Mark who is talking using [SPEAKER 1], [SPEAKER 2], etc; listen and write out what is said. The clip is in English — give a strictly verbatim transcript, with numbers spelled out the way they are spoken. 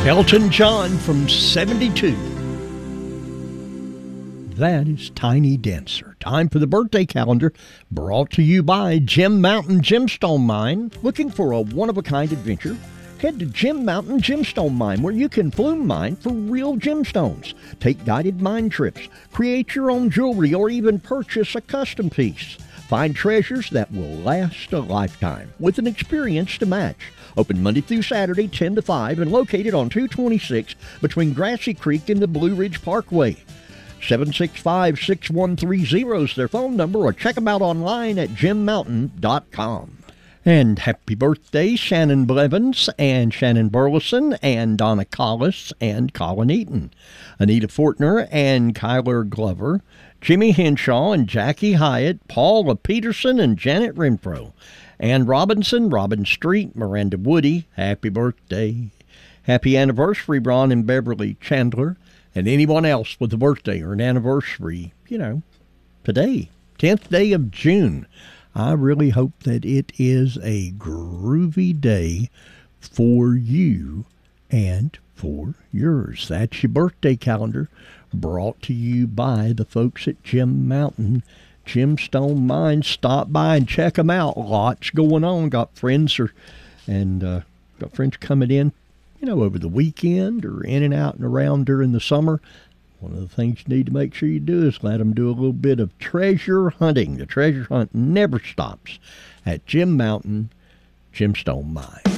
[SPEAKER 1] Elton John from seventy-two. That is Tiny Dancer. Time for the birthday calendar, brought to you by Jim Mountain Gemstone Mine. Looking for a one-of-a-kind adventure? Head to Jim Mountain Gemstone Mine, where you can flume mine for real gemstones. Take guided mine trips, create your own jewelry, or even purchase a custom piece. Find treasures that will last a lifetime with an experience to match. Open Monday through Saturday, ten to five, and located on two twenty-six between Grassy Creek and the Blue Ridge Parkway. seven six five, six one three zero is their phone number, or check them out online at jim mountain dot com. And happy birthday, Shannon Blevins and Shannon Burleson and Donna Collis and Colin Eaton, Anita Fortner and Kyler Glover, Jimmy Henshaw and Jackie Hyatt, Paula Peterson and Janet Renfro, Ann Robinson, Robin Street, Miranda Woody, happy birthday. Happy anniversary, Ron and Beverly Chandler, and anyone else with a birthday or an anniversary, you know, today, tenth day of June. I really hope that it is a groovy day for you and for yours. That's your birthday calendar, brought to you by the folks at Jim Mountain Gemstone Mine. Stop by and check them out. Lots going on. Got friends or and uh, got friends coming in, you know, over the weekend or in and out and around during the summer. One of the things you need to make sure you do is let them do a little bit of treasure hunting. The treasure hunt never stops at Jim Mountain Gemstone Mine.